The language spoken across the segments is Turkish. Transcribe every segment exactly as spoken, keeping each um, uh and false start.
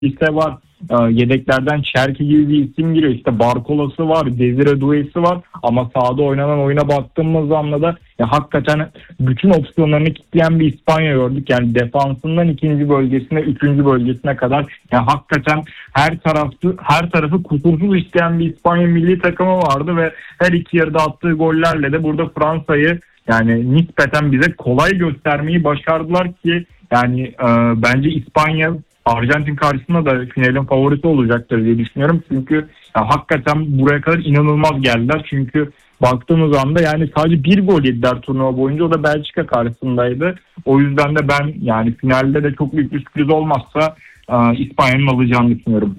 liste var. Ee, Yedeklerden Çerki gibi bir isim giriyor. İşte Barkola'sı var, Desire Doué'si var. Ama sahada oynanan oyuna baktığımız anda da ya hakikaten bütün opsiyonlarını kitleyen bir İspanya gördük. Yani defansından ikinci bölgesine, üçüncü bölgesine kadar ya hakikaten her tarafı her tarafı kusursuz işleyen bir İspanya milli takımı vardı ve her iki yarıda attığı gollerle de burada Fransa'yı yani nispeten bize kolay göstermeyi başardılar ki yani e, bence İspanya Arjantin karşısında da finalin favorisi olacaktır diye düşünüyorum. Çünkü ya, hakikaten buraya kadar inanılmaz geldiler. Çünkü baktığımız anda yani sadece bir gol yediler turnuva boyunca. O da Belçika karşısındaydı. O yüzden de ben yani finalde de çok büyük bir sürpriz olmazsa e, İspanya'nın alacağını düşünüyorum.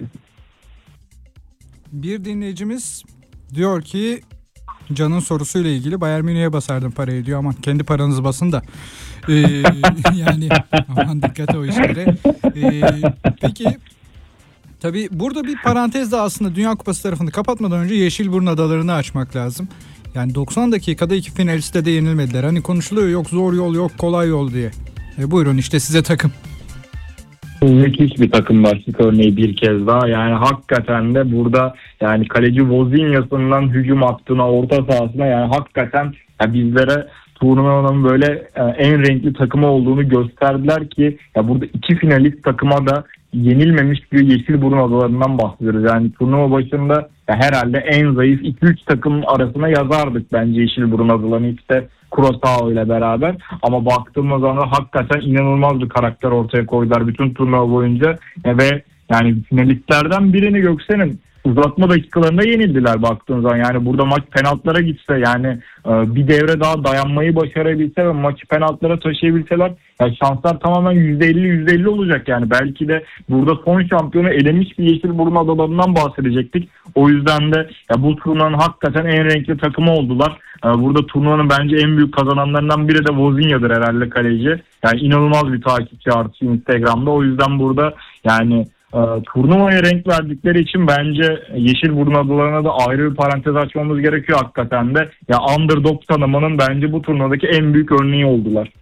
Bir dinleyicimiz diyor ki Can'ın sorusuyla ilgili Bayern Münih'e basardım parayı diyor ama kendi paranızı basın da ee, yani aman dikkat o işlere. Ee, peki tabii burada bir parantez de aslında Dünya Kupası tarafını kapatmadan önce Yeşilburun adalarını açmak lazım. Yani doksan dakikada iki finaliste de yenilmediler. Hani konuşuluyor yok zor yol yok kolay yol diye. E buyurun işte size takım. Müthiş bir takım başlık örneği bir kez daha. Yani hakikaten de burada yani kaleci Wozniac'sından hücum hattına, orta sahasına yani hakikaten ya bizlere turnuvanın böyle e, en renkli takımı olduğunu gösterdiler ki ya burada iki finalist takıma da yenilmemiş bir Yeşilburun adalarından bahsediyoruz. Yani turnuva başında ya herhalde en zayıf iki üç takım arasına yazardık bence Yeşilburun adalarını işte Curaçao ile beraber. Ama baktığımız zaman hakikaten inanılmaz bir karakter ortaya koydular bütün turnuva boyunca e, ve yani finalistlerden birini Göksen'in uzatma dakikalarında yenildiler baktığınız zaman. Yani burada maç penaltılara gitse yani e, bir devre daha dayanmayı başarabilse ve maçı penaltılara taşıyabilseler yani şanslar tamamen yüzde elli yüzde elli olacak yani. Belki de burada son şampiyonu elemiş bir Yeşilburun adalarından bahsedecektik. O yüzden de ya bu turnuvanın hakikaten en renkli takımı oldular. E, burada turnuvanın bence en büyük kazananlarından biri de Wozniac'dır herhalde kaleci. Yani inanılmaz bir takipçi artışı Instagram'da. O yüzden burada yani E, turnuvaya renk verdikleri için bence Yeşilburun adalarına da ayrı bir parantez açmamız gerekiyor hakikaten de. Ya underdog tanımanın bence bu turnuvadaki en büyük örneği oldular.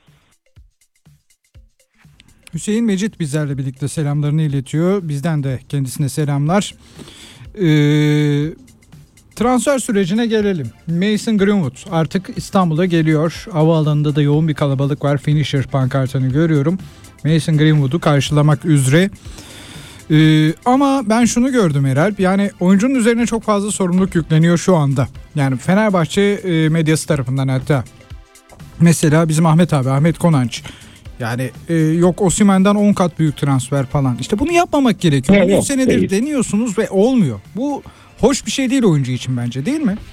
Hüseyin Mecit bizlerle birlikte selamlarını iletiyor. Bizden de kendisine selamlar. Ee, transfer sürecine gelelim. Mason Greenwood artık İstanbul'a geliyor. Havaalanında da yoğun bir kalabalık var. Finisher pankartını görüyorum. Mason Greenwood'u karşılamak üzere. Ee, ama ben şunu gördüm Eralp, yani oyuncunun üzerine çok fazla sorumluluk yükleniyor şu anda. Yani Fenerbahçe e, medyası tarafından hatta. Mesela bizim Ahmet abi, Ahmet Konanç. Yani e, yok Osimhen'den on kat büyük transfer falan. İşte bunu yapmamak gerekiyor. Bir senedir değil. Deniyorsunuz ve olmuyor. Bu hoş bir şey değil oyuncu için bence, değil mi?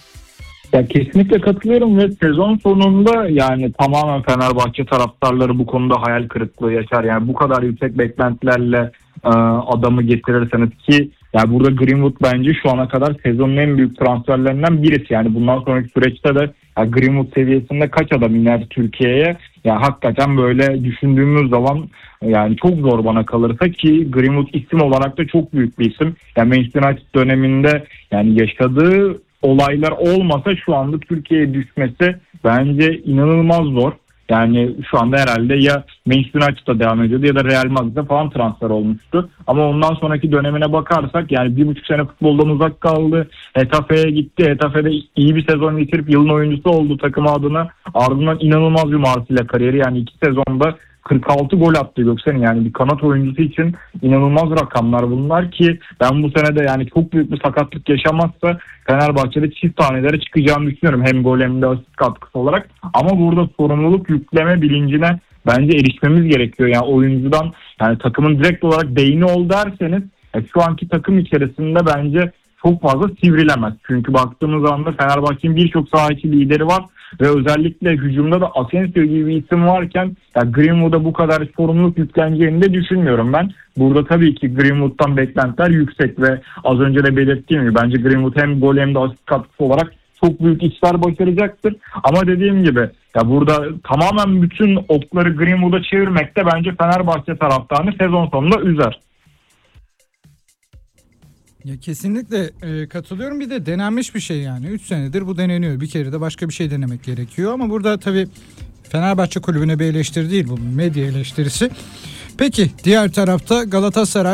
Ya kesinlikle katılıyorum ve sezon sonunda yani tamamen Fenerbahçe taraftarları bu konuda hayal kırıklığı yaşar. Yani bu kadar yüksek beklentilerle e, adamı getirirseniz ki yani burada Greenwood bence şu ana kadar sezonun en büyük transferlerinden birisi. Yani bundan sonraki süreçte de ya Greenwood seviyesinde kaç adam iner Türkiye'ye? Ya hakikaten böyle düşündüğümüz zaman yani çok zor bana kalırsa ki Greenwood isim olarak da çok büyük bir isim. Yani Manchester United döneminde yani yaşadığı olaylar olmasa şu anda Türkiye'ye düşmesi bence inanılmaz zor. Yani şu anda herhalde ya Manchester United'da devam ediyordu ya da Real Madrid'de falan transfer olmuştu. Ama ondan sonraki dönemine bakarsak yani bir buçuk sene futboldan uzak kaldı. Hetafe'ye gitti. Hetafe'de iyi bir sezon geçirip yılın oyuncusu oldu takım adına. Ardından inanılmaz bir Marsilya kariyeri. Yani iki sezonda kırk altı gol attı Göksel'in, yani bir kanat oyuncusu için inanılmaz rakamlar bunlar ki ben bu sene de yani çok büyük bir sakatlık yaşamazsa Fenerbahçe'de çift tanelere çıkacağını düşünüyorum hem gol hem de asist katkısı olarak. Ama burada sorumluluk yükleme bilincine bence erişmemiz gerekiyor. Yani oyuncudan yani takımın direkt olarak beyni ol derseniz yani şu anki takım içerisinde bence çok fazla sivrilemez. Çünkü baktığımız anda Fenerbahçe'nin birçok saha içi lideri var ve özellikle hücumda da Asensio gibi bir isim varken ya Greenwood'a bu kadar sorumluluk yükleneceğini de düşünmüyorum ben. Burada tabii ki Greenwood'dan beklentiler yüksek ve az önce de belirttiğim gibi bence Greenwood hem gol hem de asist katkısı olarak çok büyük işler başaracaktır. Ama dediğim gibi ya burada tamamen bütün okları Greenwood'a çevirmek de bence Fenerbahçe taraftarını sezon sonunda üzer. Ya kesinlikle e, katılıyorum. Bir de denenmiş bir şey yani. üç senedir bu deneniyor. Bir kere de başka bir şey denemek gerekiyor. Ama burada tabii Fenerbahçe kulübüne bir eleştiri değil bu. Medya eleştirisi. Peki diğer tarafta Galatasaray